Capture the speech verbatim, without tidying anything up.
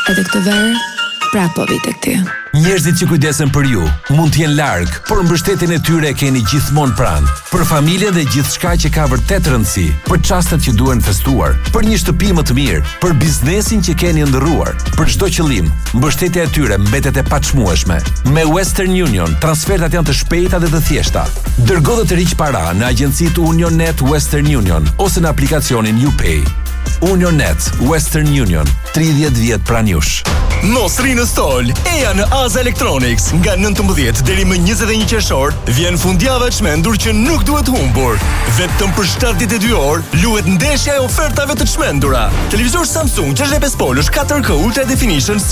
Edhe këtë verë, prapë po vi tek ti. Njerëzit që kujdesen për ju mund të jenë larg, por mbështetjen e tyre e keni gjithmonë pranë. Për familjen dhe gjithçka që ka vërtet rëndësi, për çastet që duhen festuar, për një shtëpi më të mirë, për biznesin që keni ndërruar, për çdo qëllim, mbështetja e tyre mbetet e paçmueshme. Me Western Union, transfertat janë të shpejta dhe të thjeshta. Dërgo dhe të riq para në agjencitë UnionNet Western Union ose në aplikacionin UPay. UnionNet Western Union, tridhjetë vjet pranë jush. Mos rri në stol, eja në Aza Electronics. Nga nëntëmbëdhjetë deri më njëzet e një qershor vjen fundjava e çmendur që nuk duhet humbur. Vetëm për shtatëdhjetë e dy orë luhet ndeshja e ofertave të çmendura. Televizor Samsung gjashtëdhjetë e pesë polësh katër K Ultra Definition